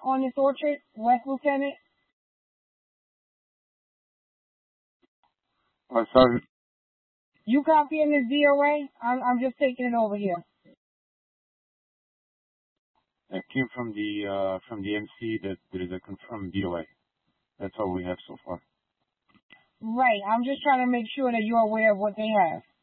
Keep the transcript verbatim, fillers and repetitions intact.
on this orchard, West Lieutenant? Oh, sorry. You copying this D O A? I'm, I'm just taking it over here. That came from the uh, from the M C. That there is a confirmed D O A. That's all we have so far. Right. I'm just trying to make sure that you're aware of what they have.